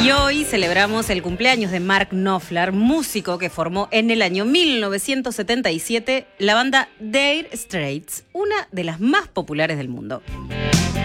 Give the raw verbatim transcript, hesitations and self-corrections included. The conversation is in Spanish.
Y hoy celebramos el cumpleaños de Mark Knopfler, músico que formó en el año mil novecientos setenta y siete la banda Dire Straits, una de las más populares del mundo.